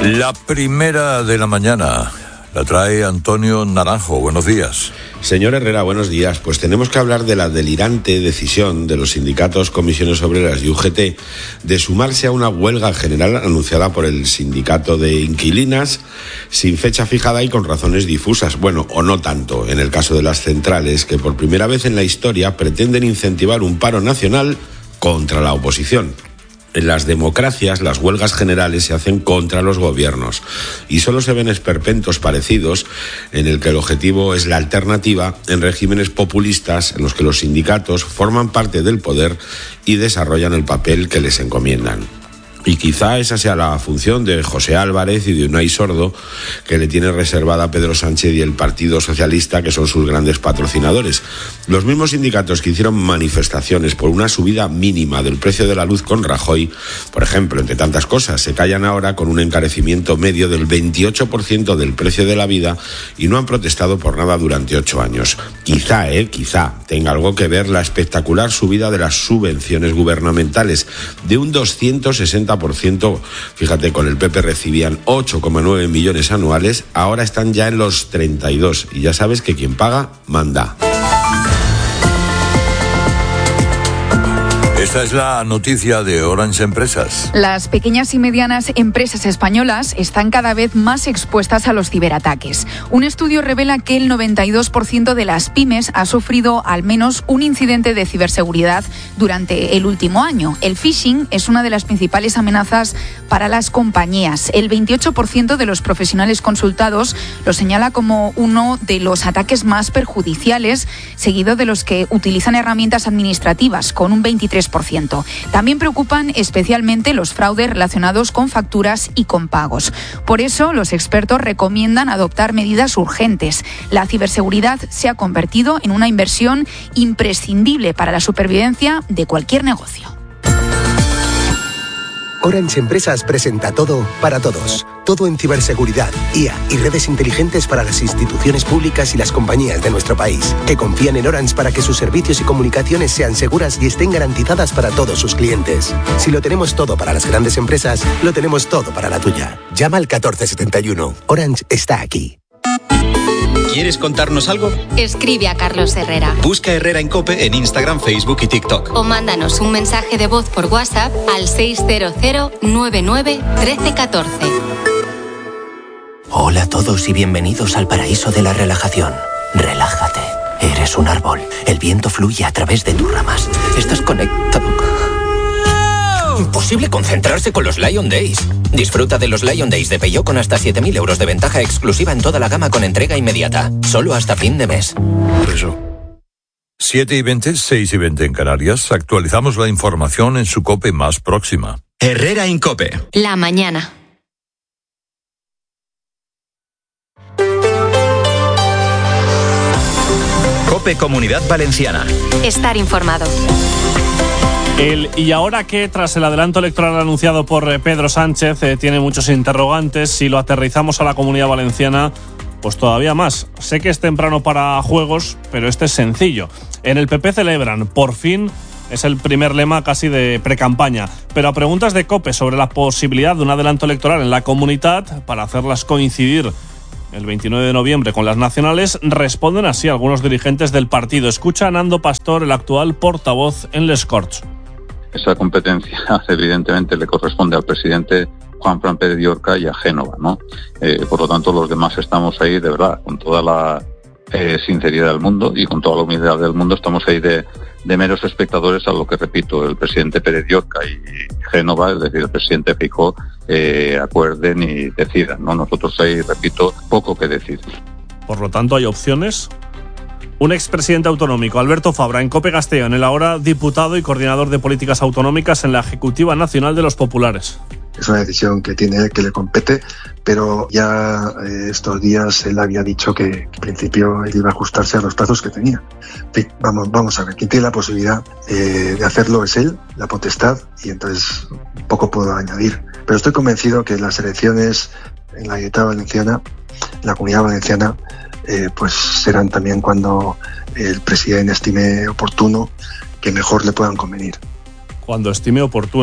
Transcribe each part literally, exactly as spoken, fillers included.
La primera de la mañana la trae Antonio Naranjo. Buenos días. Señor Herrera, buenos días. Pues tenemos que hablar de la delirante decisión de los sindicatos Comisiones Obreras y U G T de sumarse a una huelga general anunciada por el sindicato de inquilinas sin fecha fijada y con razones difusas. Bueno, o no tanto, en el caso de las centrales, que por primera vez en la historia pretenden incentivar un paro nacional contra la oposición. En las democracias, las huelgas generales se hacen contra los gobiernos y solo se ven esperpentos parecidos en el que el objetivo es la alternativa en regímenes populistas en los que los sindicatos forman parte del poder y desarrollan el papel que les encomiendan. Y quizá esa sea la función de José Álvarez y de Unai Sordo, que le tiene reservada a Pedro Sánchez y el Partido Socialista, que son sus grandes patrocinadores. Los mismos sindicatos que hicieron manifestaciones por una subida mínima del precio de la luz con Rajoy, por ejemplo, entre tantas cosas, se callan ahora con un encarecimiento medio del veintiocho por ciento del precio de la vida y no han protestado por nada durante ocho años. Quizá, eh, quizá tenga algo que ver la espectacular subida de las subvenciones gubernamentales de un doscientos sesenta por ciento, fíjate, con el P P recibían ocho coma nueve millones anuales, ahora están ya en los treinta y dos, y ya sabes que quien paga, manda. Esta es la noticia de Orange Empresas. Las pequeñas y medianas empresas españolas están cada vez más expuestas a los ciberataques. Un estudio revela que el noventa y dos por ciento de las pymes ha sufrido al menos un incidente de ciberseguridad durante el último año. El phishing es una de las principales amenazas para las compañías. El veintiocho por ciento de los profesionales consultados lo señala como uno de los ataques más perjudiciales, seguido de los que utilizan herramientas administrativas, con un veintitrés por ciento. También preocupan especialmente los fraudes relacionados con facturas y con pagos. Por eso, los expertos recomiendan adoptar medidas urgentes. La ciberseguridad se ha convertido en una inversión imprescindible para la supervivencia de cualquier negocio. Orange Empresas presenta todo para todos. Todo en ciberseguridad, I A y redes inteligentes para las instituciones públicas y las compañías de nuestro país, que confían en Orange para que sus servicios y comunicaciones sean seguras y estén garantizadas para todos sus clientes. Si lo tenemos todo para las grandes empresas, lo tenemos todo para la tuya. Llama al catorce setenta y uno. Orange está aquí. ¿Quieres contarnos algo? Escribe a Carlos Herrera. Busca Herrera en COPE en Instagram, Facebook y TikTok. O mándanos un mensaje de voz por WhatsApp al seis cero cero nueve nueve uno tres uno cuatro. Hola a todos y bienvenidos al paraíso de la relajación. Relájate. Eres un árbol. El viento fluye a través de tus ramas. Estás conectado. Imposible concentrarse con los Lion Days. Disfruta de los Lion Days de Peugeot con hasta siete mil euros de ventaja exclusiva en toda la gama con entrega inmediata. Solo hasta fin de mes. Eso. siete y veinte, seis y veinte en Canarias. Actualizamos la información en su COPE más próxima. Herrera en COPE. La mañana. COPE Comunidad Valenciana. Estar informado. El ¿y ahora qué? Tras el adelanto electoral anunciado por Pedro Sánchez, eh, tiene muchos interrogantes. Si lo aterrizamos a la Comunidad Valenciana, pues todavía más. Sé que es temprano para juegos, pero este es sencillo. En el P P celebran, por fin, es el primer lema casi de precampaña. Pero a preguntas de COPE sobre la posibilidad de un adelanto electoral en la comunidad para hacerlas coincidir el veintinueve de noviembre con las nacionales, responden así algunos dirigentes del partido. Escucha a Nando Pastor, el actual portavoz en Les Corts. Esa competencia evidentemente le corresponde al presidente Juanfran Pérez Llorca y a Génova, ¿no? Eh, por lo tanto, los demás estamos ahí de verdad, con toda la eh, sinceridad del mundo y con toda la humildad del mundo, estamos ahí de, de meros espectadores a lo que, repito, el presidente Pérez Llorca y Génova, es decir, el presidente Feijóo, eh, acuerden y decidan, ¿no? Nosotros ahí, repito, poco que decir. Por lo tanto, ¿hay opciones? Un expresidente autonómico, Alberto Fabra, en COPE Castellón, el ahora diputado y coordinador de políticas autonómicas en la Ejecutiva Nacional de los Populares. Es una decisión que tiene, que le compete, pero ya eh, estos días él había dicho que, que en principio él iba a ajustarse a los plazos que tenía. En fin, vamos, vamos a ver, quien tiene la posibilidad eh, de hacerlo es él, la potestad, y entonces poco puedo añadir. Pero estoy convencido que las elecciones en la Generalitat Valenciana, en la Comunidad Valenciana, Eh, pues serán también cuando el presidente estime oportuno, que mejor le puedan convenir. Cuando estime oportuno.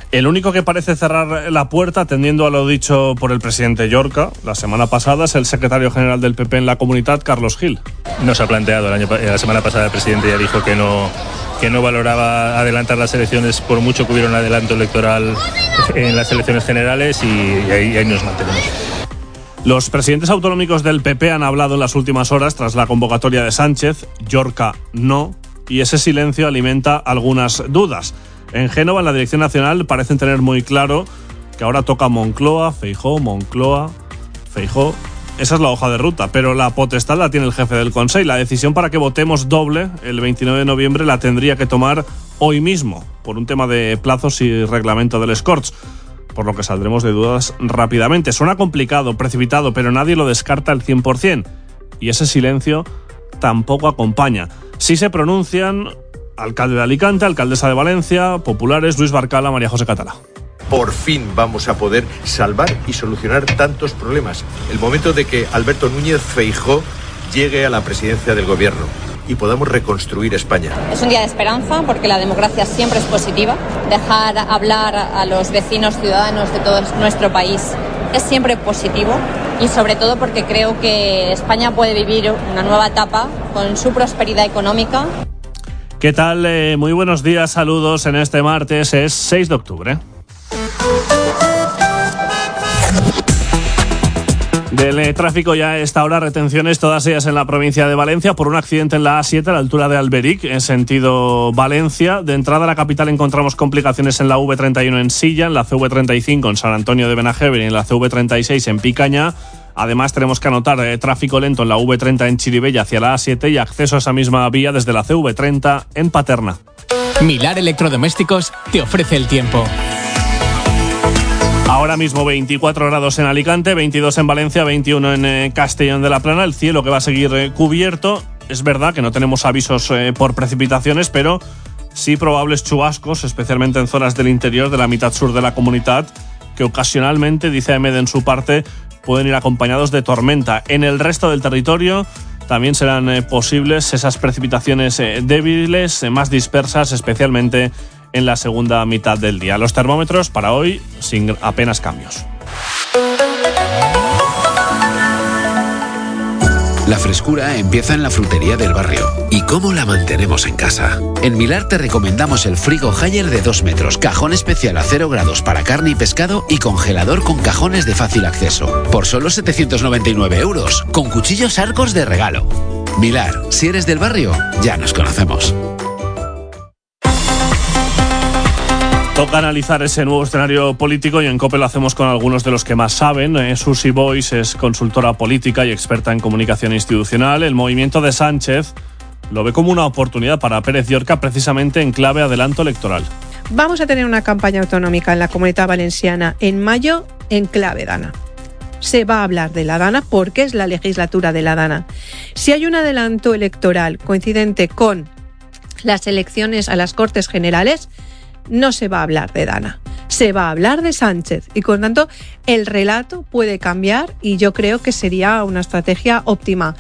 El único que parece cerrar la puerta, atendiendo a lo dicho por el presidente Llorca la semana pasada, es el secretario general del P P en la Comunitat, Carlos Gil. No se ha planteado, el año, la semana pasada el presidente ya dijo que no, que no valoraba adelantar las elecciones por mucho que hubiera un adelanto electoral en las elecciones generales, y, y ahí, ahí nos mantenemos. Los presidentes autonómicos del P P han hablado en las últimas horas tras la convocatoria de Sánchez. Llorca no, y ese silencio alimenta algunas dudas. En Génova, en la Dirección Nacional, parecen tener muy claro que ahora toca Moncloa, Feijóo, Moncloa, Feijóo. Esa es la hoja de ruta, pero la potestad la tiene el jefe del Consejo. La decisión para que votemos doble el veintinueve de noviembre la tendría que tomar hoy mismo, por un tema de plazos y reglamento del Escorts, por lo que saldremos de dudas rápidamente. Suena complicado, precipitado, pero nadie lo descarta al cien por ciento. Y ese silencio tampoco acompaña. Sí se pronuncian alcalde de Alicante, alcaldesa de Valencia, populares, Luis Barcala, María José Catalá. Por fin vamos a poder salvar y solucionar tantos problemas. El momento de que Alberto Núñez Feijóo llegue a la presidencia del gobierno y podamos reconstruir España. Es un día de esperanza porque la democracia siempre es positiva. Dejar hablar a los vecinos ciudadanos de todo nuestro país es siempre positivo, y sobre todo porque creo que España puede vivir una nueva etapa con su prosperidad económica. ¿Qué tal? Eh, muy buenos días, saludos en este martes, es seis de octubre. Del eh, tráfico ya a esta hora, retenciones todas ellas en la provincia de Valencia por un accidente en la A siete a la altura de Alberic, en sentido Valencia. De entrada a la capital encontramos complicaciones en la V treinta y uno en Silla, en la C V treinta y cinco en San Antonio de Benajever y en la C V treinta y seis en Picaña. Además tenemos que anotar eh, tráfico lento en la V treinta en Chirivella hacia la A siete y acceso a esa misma vía desde la C V treinta en Paterna. Milar Electrodomésticos te ofrece el tiempo. Ahora mismo veinticuatro grados en Alicante, veintidós en Valencia, veintiuno en eh, Castellón de la Plana. El cielo que va a seguir eh, cubierto. Es verdad que no tenemos avisos eh, por precipitaciones, pero sí probables chubascos, especialmente en zonas del interior de la mitad sur de la Comunitat, que ocasionalmente, dice A M D en su parte, pueden ir acompañados de tormenta. En el resto del territorio también serán eh, posibles esas precipitaciones eh, débiles, eh, más dispersas, especialmente en la segunda mitad del día. Los termómetros para hoy sin apenas cambios. La frescura empieza en la frutería del barrio. ¿Y cómo la mantenemos en casa? En Milar te recomendamos el frigo Haier de dos metros, cajón especial a cero grados para carne y pescado y congelador con cajones de fácil acceso. Por solo setecientos noventa y nueve euros, con cuchillos Arcos de regalo. Milar, si eres del barrio, ya nos conocemos. Toca analizar ese nuevo escenario político y en COPE lo hacemos con algunos de los que más saben. Eh, Susi Boix es consultora política y experta en comunicación institucional. El movimiento de Sánchez lo ve como una oportunidad para Pérez Llorca, precisamente en clave adelanto electoral. Vamos a tener una campaña autonómica en la Comunitat Valenciana en mayo en clave Dana. Se va a hablar de la Dana porque es la legislatura de la Dana. Si hay un adelanto electoral coincidente con las elecciones a las Cortes Generales, no se va a hablar de Dana, se va a hablar de Sánchez y por tanto el relato puede cambiar y yo creo que sería una estrategia óptima.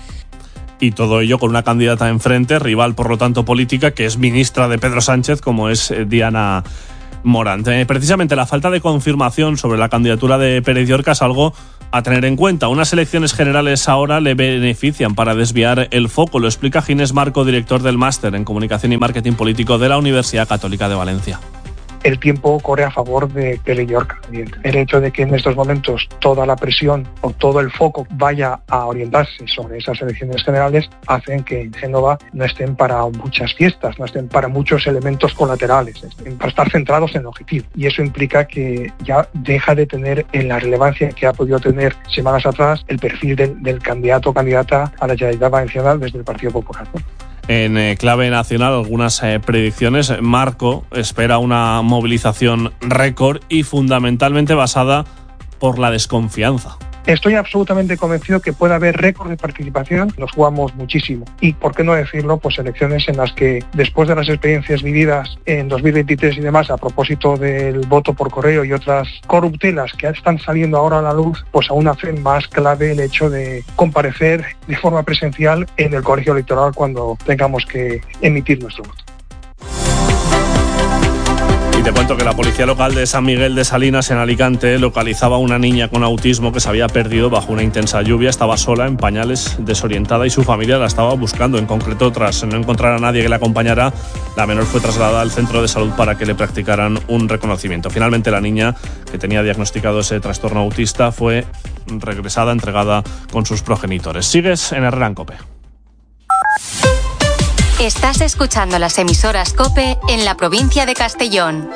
Y todo ello con una candidata enfrente, rival por lo tanto política, que es ministra de Pedro Sánchez, como es Diana Morant. Eh, precisamente la falta de confirmación sobre la candidatura de Pérez Llorca es algo a tener en cuenta. Unas elecciones generales ahora le benefician para desviar el foco, lo explica Ginés Marco, director del máster en Comunicación y Marketing Político de la Universidad Católica de Valencia. El tiempo corre a favor de Pérez Llorca. El hecho de que en estos momentos toda la presión o todo el foco vaya a orientarse sobre esas elecciones generales hacen que en Génova no estén para muchas fiestas, no estén para muchos elementos colaterales, estén para estar centrados en el objetivo. Y eso implica que ya deja de tener en la relevancia que ha podido tener semanas atrás el perfil del, del candidato o candidata a la Generalitat Valenciana desde el Partido Popular, ¿no? En eh, clave nacional, algunas eh, predicciones. Marco espera una movilización récord y fundamentalmente basada por la desconfianza. Estoy absolutamente convencido que puede haber récord de participación, nos jugamos muchísimo. Y por qué no decirlo, pues elecciones en las que después de las experiencias vividas en dos mil veintitrés y demás a propósito del voto por correo y otras corruptelas que están saliendo ahora a la luz, pues aún hace más clave el hecho de comparecer de forma presencial en el colegio electoral cuando tengamos que emitir nuestro voto. Y te cuento que la policía local de San Miguel de Salinas, en Alicante, localizaba a una niña con autismo que se había perdido bajo una intensa lluvia. Estaba sola, en pañales, desorientada, y su familia la estaba buscando. En concreto, tras no encontrar a nadie que la acompañara, la menor fue trasladada al centro de salud para que le practicaran un reconocimiento. Finalmente, la niña, que tenía diagnosticado ese trastorno autista, fue regresada, entregada con sus progenitores. Sigues en Herrera en COPE. Estás escuchando las emisoras COPE en la provincia de Castellón.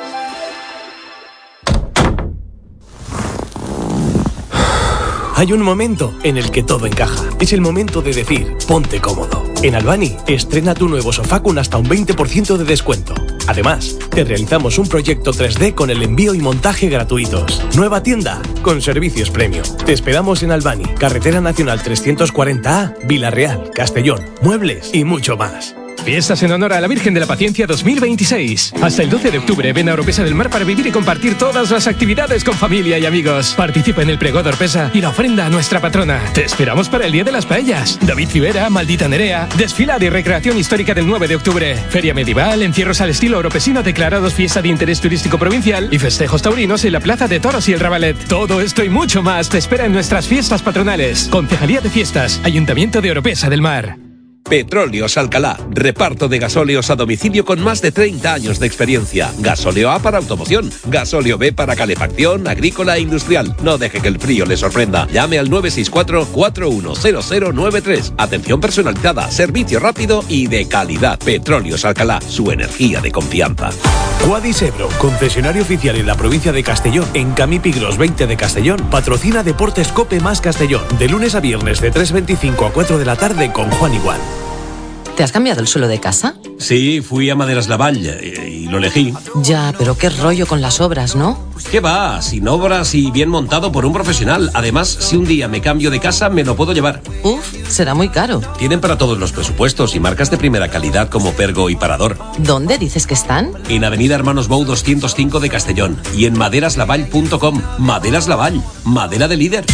Hay un momento en el que todo encaja. Es el momento de decir, ponte cómodo. En Albani, estrena tu nuevo sofá con hasta un veinte por ciento de descuento. Además, te realizamos un proyecto tres D con el envío y montaje gratuitos. Nueva tienda con servicios premium. Te esperamos en Albani, Carretera Nacional trescientos cuarenta A, Vila-real, Castellón, muebles y mucho más. Fiestas en honor a la Virgen de la Paciencia dos mil veintiséis. Hasta el doce de octubre ven a Oropesa del Mar para vivir y compartir todas las actividades con familia y amigos. Participa en el pregó de Oropesa y la ofrenda a nuestra patrona. Te esperamos para el Día de las Paellas. David Rivera, Maldita Nerea, desfilada y recreación histórica del nueve de octubre. Feria medieval, encierros al estilo oropesino declarados fiesta de interés turístico provincial y festejos taurinos en la Plaza de Toros y el Rabalet. Todo esto y mucho más te espera en nuestras fiestas patronales. Concejalía de Fiestas, Ayuntamiento de Oropesa del Mar. Petróleos Alcalá, reparto de gasóleos a domicilio con más de treinta años de experiencia. Gasóleo A para automoción, gasóleo B para calefacción, agrícola e industrial. No deje que el frío le sorprenda. Llame al nueve seis cuatro, cuatro uno cero cero nueve tres. Atención personalizada, servicio rápido y de calidad. Petróleos Alcalá, su energía de confianza. Quadis Ebro, concesionario oficial en la provincia de Castellón, en Camipigros veinte de Castellón, patrocina Deportes COPE más Castellón, de lunes a viernes de tres veinticinco a cuatro de la tarde con Juan Igual. ¿Te has cambiado el suelo de casa? Sí, fui a Maderas Lavall y, y lo elegí. Ya, pero qué rollo con las obras, ¿no? ¿Qué va? Sin obras y bien montado por un profesional. Además, si un día me cambio de casa, me lo puedo llevar. Uf, será muy caro. Tienen para todos los presupuestos y marcas de primera calidad como Pergo y Parador. ¿Dónde dices que están? En Avenida Hermanos Bou doscientos cinco de Castellón y en maderas lavall punto com. Maderas Lavall, madera de líder.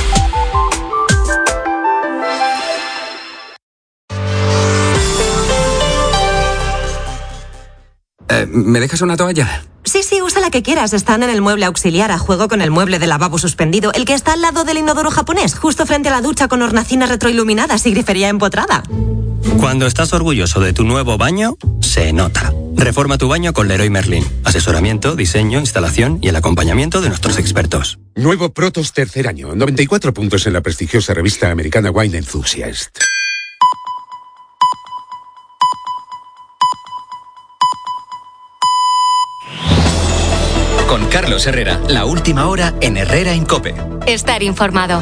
Eh, ¿Me dejas una toalla? Sí, sí, usa la que quieras. Están en el mueble auxiliar a juego con el mueble de lavabo suspendido, el que está al lado del inodoro japonés, justo frente a la ducha con hornacinas retroiluminadas y grifería empotrada. Cuando estás orgulloso de tu nuevo baño, se nota. Reforma tu baño con Leroy Merlin. Asesoramiento, diseño, instalación y el acompañamiento de nuestros expertos. Nuevo Protos tercer año. noventa y cuatro puntos en la prestigiosa revista americana Wine Enthusiast. Con Carlos Herrera, la última hora en Herrera en COPE. Estar informado.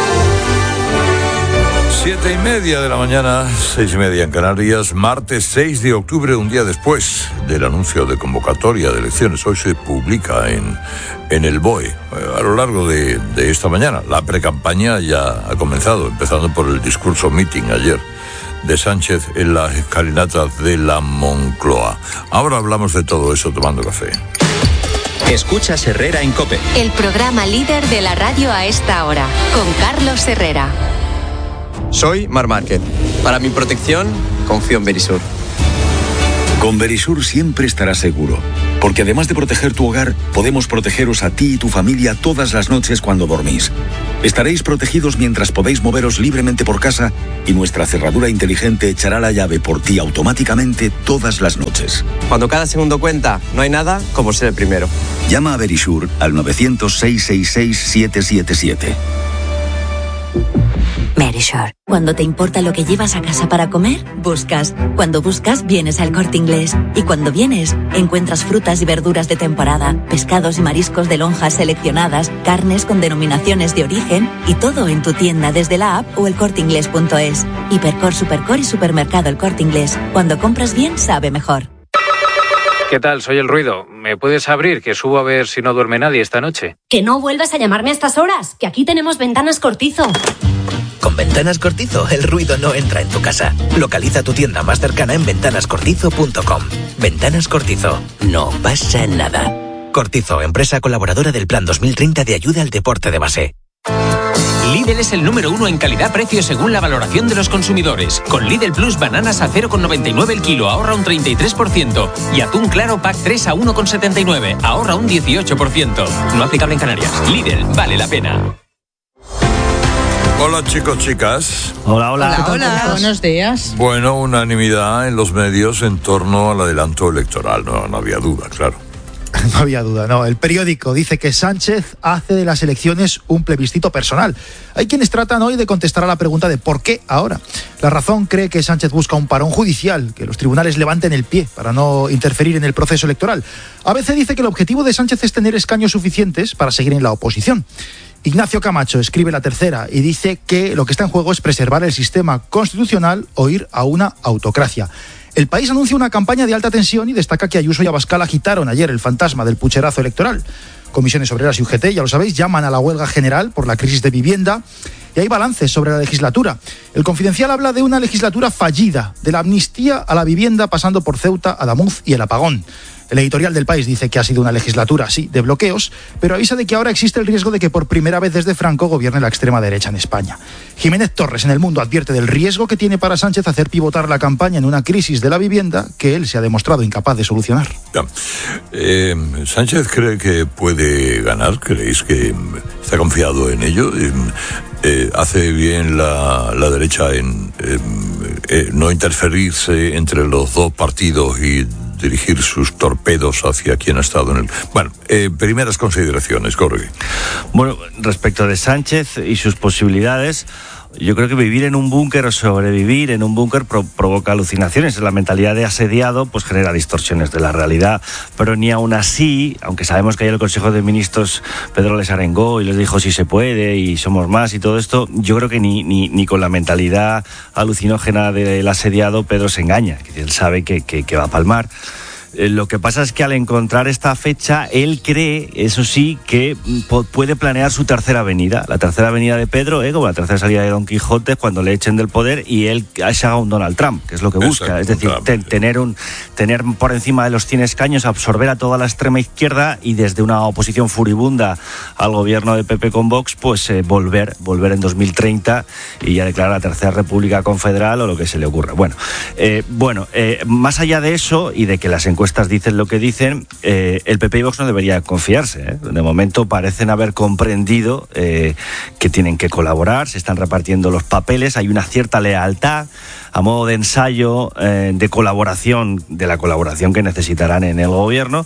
Siete y media de la mañana, seis y media en Canarias, martes seis de octubre, un día después del anuncio de convocatoria de elecciones. Hoy se publica en, en el B O E a lo largo de, de esta mañana. La precampaña ya ha comenzado, empezando por el discurso meeting ayer de Sánchez en las escalinatas de la Moncloa. Ahora hablamos de todo eso tomando café. Escuchas Herrera en COPE. El programa líder de la radio a esta hora, con Carlos Herrera. Soy Mar Márquez. Para mi protección, confío en Verisur. Con Verisur siempre estarás seguro, porque además de proteger tu hogar, podemos protegeros a ti y tu familia todas las noches cuando dormís. Estaréis protegidos mientras podéis moveros libremente por casa y nuestra cerradura inteligente echará la llave por ti automáticamente todas las noches. Cuando cada segundo cuenta, no hay nada como ser el primero. Llama a Verisur al novecientos, seiscientos sesenta y seis, siete siete siete. Verisur. Cuando te importa lo que llevas a casa para comer, buscas. Cuando buscas, vienes al Corte Inglés. Y cuando vienes, encuentras frutas y verduras de temporada, pescados y mariscos de lonjas seleccionadas, carnes con denominaciones de origen y todo en tu tienda desde la app o el corte inglés punto es. Hipercor, Supercor y Supermercado El Corte Inglés. Cuando compras bien, sabe mejor. ¿Qué tal? Soy El Ruido. ¿Me puedes abrir, que subo a ver si no duerme nadie esta noche? Que no vuelvas a llamarme a estas horas, que aquí tenemos Ventanas Cortizo. Con Ventanas Cortizo, el ruido no entra en tu casa. Localiza tu tienda más cercana en ventanas cortizo punto com. Ventanas Cortizo. No pasa nada. Cortizo, empresa colaboradora del Plan dos mil treinta de ayuda al deporte de base. Lidl es el número uno en calidad-precio según la valoración de los consumidores. Con Lidl Plus bananas a cero coma noventa y nueve el kilo, ahorra un treinta y tres por ciento. Y atún claro pack tres a uno coma setenta y nueve, ahorra un dieciocho por ciento. No aplicable en Canarias. Lidl, vale la pena. Hola chicos, chicas. Hola, hola. Hola, hola. Buenos días. Bueno, unanimidad en los medios en torno al adelanto electoral, no, no había duda, claro. No había duda, no. El periódico dice que Sánchez hace de las elecciones un plebiscito personal. Hay quienes tratan hoy de contestar a la pregunta de ¿por qué ahora? La Razón cree que Sánchez busca un parón judicial, que los tribunales levanten el pie para no interferir en el proceso electoral. A veces dice que el objetivo de Sánchez es tener escaños suficientes para seguir en la oposición. Ignacio Camacho escribe La Tercera y dice que lo que está en juego es preservar el sistema constitucional o ir a una autocracia. El País anuncia una campaña de alta tensión y destaca que Ayuso y Abascal agitaron ayer el fantasma del pucherazo electoral. Comisiones Obreras y U G T, ya lo sabéis, llaman a la huelga general por la crisis de vivienda y hay balances sobre la legislatura. El Confidencial habla de una legislatura fallida, de la amnistía a la vivienda pasando por Ceuta, Adamuz y el apagón. El editorial del País dice que ha sido una legislatura, sí, de bloqueos, pero avisa de que ahora existe el riesgo de que por primera vez desde Franco gobierne la extrema derecha en España. Jiménez Torres en El Mundo advierte del riesgo que tiene para Sánchez hacer pivotar la campaña en una crisis de la vivienda que él se ha demostrado incapaz de solucionar. Ya. Eh, ¿Sánchez cree que puede ganar? ¿Creéis que está confiado en ello? Eh, eh, ¿Hace bien la, la derecha en eh, eh, no interferirse entre los dos partidos y dirigir sus torpedos hacia quien ha estado en el... Bueno, eh, primeras consideraciones, Jorge. Bueno, respecto de Sánchez y sus posibilidades, yo creo que vivir en un búnker o sobrevivir en un búnker pro- provoca alucinaciones. La mentalidad de asediado pues genera distorsiones de la realidad, pero ni aún así, aunque sabemos que ayer el Consejo de Ministros Pedro les arengó y les dijo si se puede y somos más y todo esto, yo creo que ni, ni, ni con la mentalidad alucinógena del asediado Pedro se engaña, que él sabe que, que, que va a palmar. Lo que pasa es que al encontrar esta fecha, él cree, eso sí, que puede planear su tercera venida. La tercera venida de Pedro, ¿eh? Como la tercera salida de Don Quijote, cuando le echen del poder y él se haga un Donald Trump, que es lo que busca. Exacto, es decir, te, tener, un, tener por encima de los cien escaños, absorber a toda la extrema izquierda y desde una oposición furibunda al gobierno de P P con Vox, pues eh, volver, volver en dos mil treinta y ya declarar la tercera república confederal o lo que se le ocurra. Bueno, eh, bueno eh, más allá de eso y de que las encuestas dicen lo que dicen, eh, el P P y Vox no debería confiarse, ¿eh? De momento parecen haber comprendido eh, que tienen que colaborar, se están repartiendo los papeles, hay una cierta lealtad a modo de ensayo eh, de colaboración, de la colaboración que necesitarán en el gobierno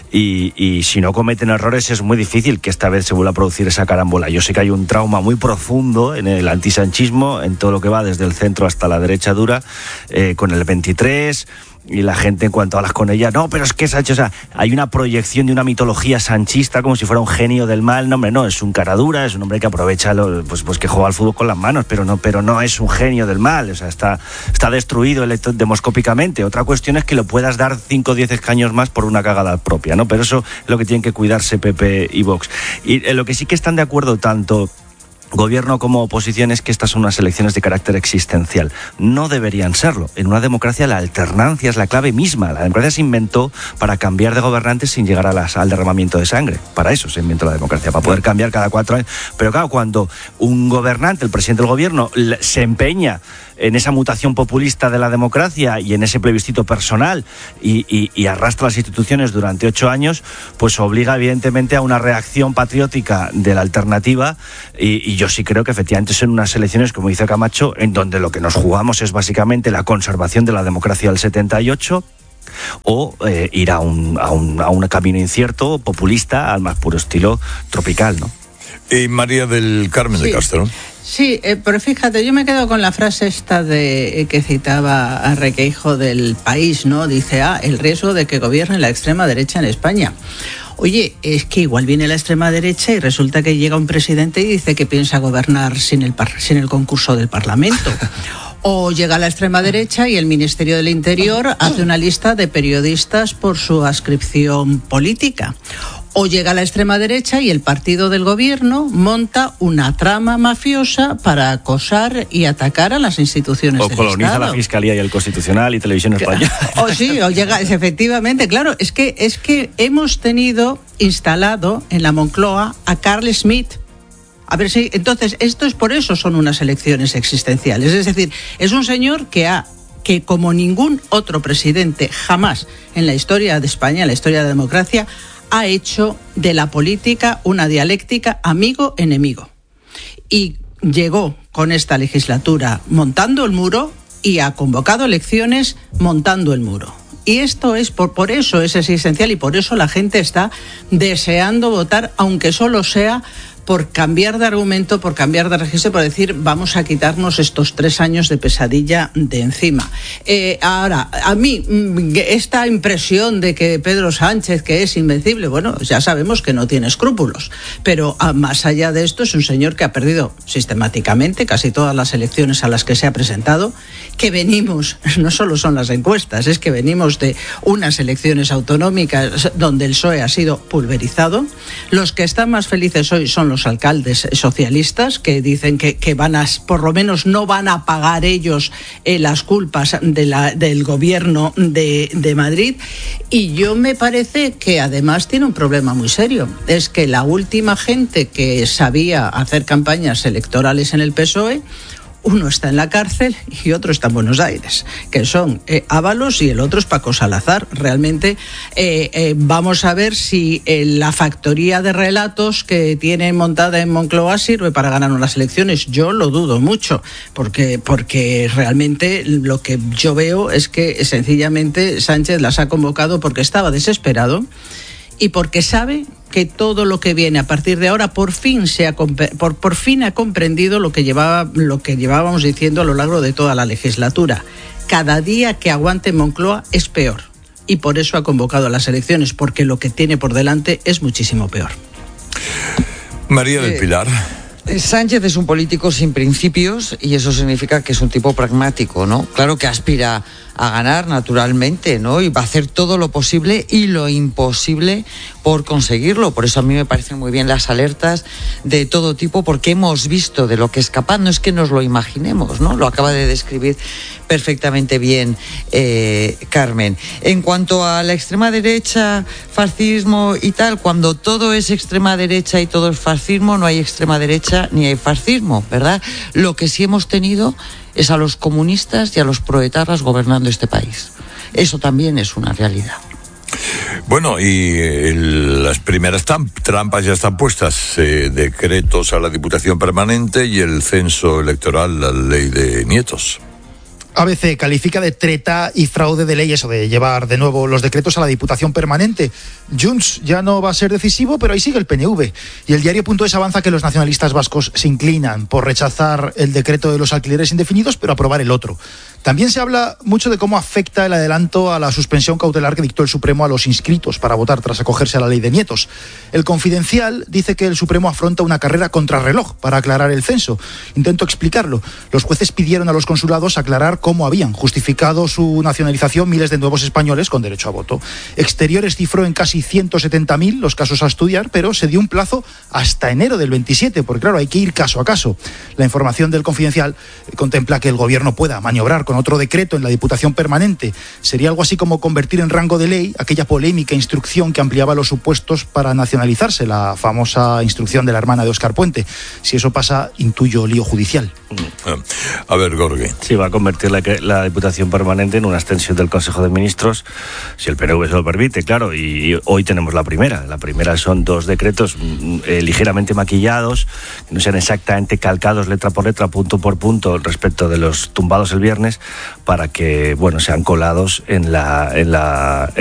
y, y si no cometen errores es muy difícil que esta vez se vuelva a producir esa carambola. Yo sé que hay un trauma muy profundo en el antisanchismo, en todo lo que va desde el centro hasta la derecha dura, eh, con el veintitrés... y la gente en cuanto hablas con ella, no, pero es que Sánchez, o sea, hay una proyección de una mitología sanchista como si fuera un genio del mal. No, hombre, no, es un cara dura, es un hombre que aprovecha, lo, pues, pues que juega al fútbol con las manos, pero no, pero no es un genio del mal, o sea, está, está destruido electo, demoscópicamente. Otra cuestión es que lo puedas dar cinco o diez escaños más por una cagada propia, ¿no? Pero eso es lo que tienen que cuidarse P P y Vox. Y en lo que sí que están de acuerdo tanto gobierno como oposición es que estas son unas elecciones de carácter existencial. No deberían serlo. En una democracia la alternancia es la clave misma. La democracia se inventó para cambiar de gobernantes sin llegar a las, al derramamiento de sangre. Para eso se inventó la democracia, para poder cambiar cada cuatro años. Pero claro, cuando un gobernante, el presidente del gobierno, se empeña en esa mutación populista de la democracia y en ese plebiscito personal y, y, y arrastra las instituciones durante ocho años, pues obliga evidentemente a una reacción patriótica de la alternativa y, y yo sí creo que efectivamente son unas elecciones, como dice Camacho, en donde lo que nos jugamos es básicamente la conservación de la democracia del setenta y ocho o eh, ir a un, a, un, a un camino incierto, populista, al más puro estilo tropical, ¿no? Y María del Carmen sí. de Castro. Sí, eh, pero fíjate, yo me quedo con la frase esta de eh, que citaba a Requeijo del País, ¿no? Dice, ah, el riesgo de que gobierne la extrema derecha en España. Oye, es que igual viene la extrema derecha y resulta que llega un presidente y dice que piensa gobernar sin el, par- sin el concurso del Parlamento. O llega la extrema derecha y el Ministerio del Interior hace una lista de periodistas por su adscripción política. O llega la extrema derecha y el partido del gobierno monta una trama mafiosa para acosar y atacar a las instituciones del Estado. O coloniza la Fiscalía y el Constitucional y Televisión Española. O sí, o llega, efectivamente, claro, es que, es que hemos tenido instalado en la Moncloa a Carl Schmitt, A ver si, entonces, esto es por eso son unas elecciones existenciales. Es decir, es un señor que ha que como ningún otro presidente jamás en la historia de España, en la historia de la democracia, ha hecho de la política una dialéctica amigo-enemigo. Y llegó con esta legislatura montando el muro y ha convocado elecciones montando el muro. Y esto es por, por eso es existencial y por eso la gente está deseando votar, aunque solo sea por cambiar de argumento, por cambiar de registro, por decir vamos a quitarnos estos tres años de pesadilla de encima. Eh, ahora, a mí, esta impresión de que Pedro Sánchez, que es invencible, bueno, ya sabemos que no tiene escrúpulos, pero a, más allá de esto es un señor que ha perdido sistemáticamente casi todas las elecciones a las que se ha presentado, que venimos, no solo son las encuestas, es que venimos de unas elecciones autonómicas donde el P S O E ha sido pulverizado. Los que están más felices hoy son los alcaldes socialistas, que dicen que, que van a, por lo menos no van a pagar ellos eh, las culpas de la, del gobierno de, de Madrid. Y yo me parece que además tiene un problema muy serio. Es que la última gente que sabía hacer campañas electorales en el P S O E, uno está en la cárcel y otro está en Buenos Aires, que son eh, Ábalos y el otro es Paco Salazar. Realmente eh, eh, vamos a ver si eh, la factoría de relatos que tiene montada en Moncloa sirve para ganar unas elecciones. Yo lo dudo mucho, porque, porque realmente lo que yo veo es que sencillamente Sánchez las ha convocado porque estaba desesperado y porque sabe que todo lo que viene a partir de ahora por fin se ha por, por fin ha comprendido lo que llevaba lo que llevábamos diciendo a lo largo de toda la legislatura. Cada día que aguante Moncloa es peor y por eso ha convocado a las elecciones, porque lo que tiene por delante es muchísimo peor. María del Pilar. Sánchez es un político sin principios y eso significa que es un tipo pragmático, ¿no? Claro que aspira a ganar naturalmente, ¿no? Y va a hacer todo lo posible y lo imposible por conseguirlo. Por eso a mí me parecen muy bien las alertas de todo tipo, porque hemos visto de lo que es capaz. No es que nos lo imaginemos, ¿no? Lo acaba de describir perfectamente bien eh, Carmen. En cuanto a la extrema derecha, fascismo y tal, cuando todo es extrema derecha y todo es fascismo, no hay extrema derecha ni hay fascismo, ¿verdad? Lo que sí hemos tenido es a los comunistas y a los proetarras gobernando este país. Eso también es una realidad. Bueno, y el, las primeras trampas ya están puestas, eh, decretos a la Diputación Permanente y el censo electoral, la ley de nietos. A B C califica de treta y fraude de ley eso de llevar de nuevo los decretos a la Diputación Permanente. Junts ya no va a ser decisivo, pero ahí sigue el P N V. Y el diario.es avanza que los nacionalistas vascos se inclinan por rechazar el decreto de los alquileres indefinidos, pero aprobar el otro. También se habla mucho de cómo afecta el adelanto a la suspensión cautelar que dictó el Supremo a los inscritos para votar tras acogerse a la ley de nietos. El Confidencial dice que el Supremo afronta una carrera contrarreloj para aclarar el censo. Intento explicarlo. Los jueces pidieron a los consulados aclarar cómo habían justificado su nacionalización miles de nuevos españoles con derecho a voto. Exteriores cifró en casi ciento setenta mil los casos a estudiar, pero se dio un plazo hasta enero del veintisiete, porque claro, hay que ir caso a caso. La información del Confidencial contempla que el gobierno pueda maniobrar con otro decreto en la Diputación Permanente. Sería algo así como convertir en rango de ley aquella polémica instrucción que ampliaba los supuestos para nacionalizarse, la famosa instrucción de la hermana de Óscar Puente. Si eso pasa, intuyo lío judicial. A ver, Gorgui. Sí, va a convertir la, la Diputación Permanente en una extensión del Consejo de Ministros, si el P N V se lo permite, claro, y hoy tenemos la primera. La primera son dos decretos eh, ligeramente maquillados, que no sean exactamente calcados letra por letra, punto por punto, respecto de los tumbados el viernes, para que, bueno, sean colados en la, en la